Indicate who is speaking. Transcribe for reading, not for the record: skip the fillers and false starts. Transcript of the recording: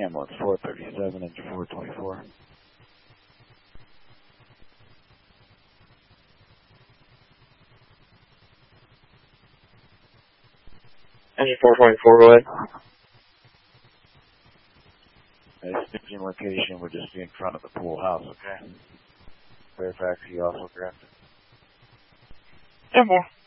Speaker 1: Ambulance 437, engine 424.
Speaker 2: Engine 424, go ahead.
Speaker 1: Staging location would just be in front of the pool house, okay? Fairfax, he also grabs it.
Speaker 2: 10-4.